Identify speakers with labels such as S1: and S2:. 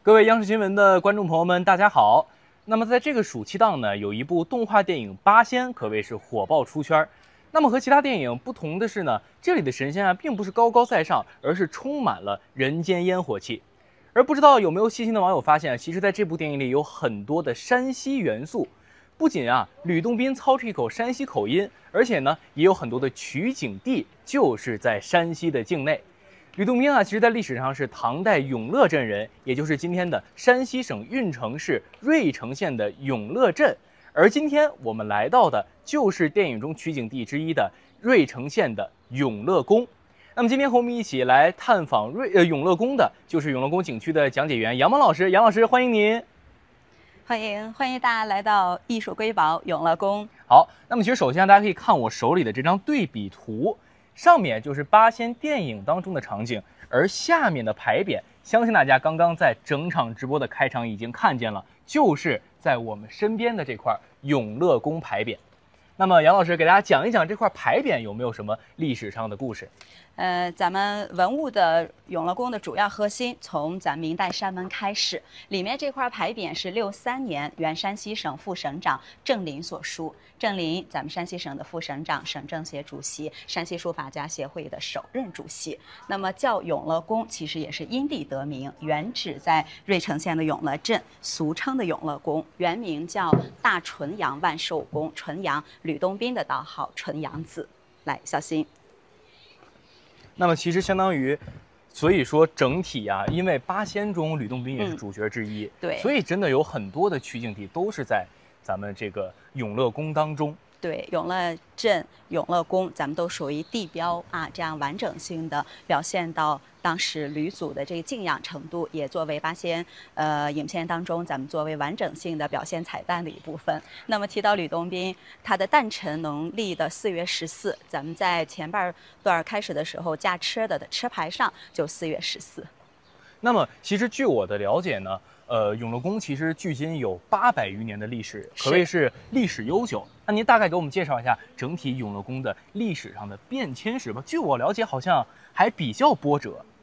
S1: 各位央视新闻的观众朋友们，大家好。那么在这个暑期档呢，有一部动画电影《八仙》可谓是火爆出圈。那么和其他电影不同的是呢，这里的神仙并不是高高在上，而是充满了人间烟火气。而不知道有没有细心的网友发现，其实在这部电影里有很多的山西元素。不仅吕洞宾操着一口山西口音，而且呢，也有很多的取景地就是在山西的境内。吕洞宾其实在历史上是唐代永乐镇人，也就是今天的山西省运城市芮城县的永乐镇。而今天我们来到的就是电影中取景地之一的芮城县的永乐宫。那么今天和我们一起来探访永乐宫的，就是永乐宫景区的讲解员杨萌老师。杨老师，欢迎您。
S2: 欢迎大家来到艺术瑰宝永乐宫。
S1: 好，那么其实首先大家可以看我手里的这张对比图，上面就是八仙电影当中的场景，而下面的牌匾，相信大家刚刚在整场直播的开场已经看见了，就是在我们身边的这块永乐宫牌匾。那么杨老师给大家讲一讲这块牌匾有没有什么历史上的故事？
S2: 咱们文物的永乐宫的主要核心从咱明代山门开始，里面这块牌匾是63年原山西省副省长郑林所书。郑林，咱们山西省的副省长、省政协主席，山西书法家协会的首任主席。那么叫永乐宫，其实也是因地得名，原址在芮城县的永乐镇，俗称的永乐宫，原名叫大纯阳万寿宫，纯阳吕洞宾的道号纯阳子。来，小心。
S1: 那么其实相当于，所以说整体因为八仙中吕洞宾也是主角之一，
S2: 对，
S1: 所以真的有很多的取景地都是在咱们这个永乐宫当中。
S2: 对，永乐镇、永乐宫，咱们都属于地标这样完整性的表现到当时吕祖的这个敬仰程度，也作为八仙影片当中咱们作为完整性的表现彩蛋的一部分。那么提到吕洞宾，他的诞辰农历的4月14，咱们在前半段开始的时候驾车的车牌上就4月14。
S1: 那么其实据我的了解呢，永乐宫其实距今有800余年的历史，可谓是历史悠久。那您大概给我们介绍一下整体永乐宫的历史上的变迁史吧？据我了解，好像还比较波折。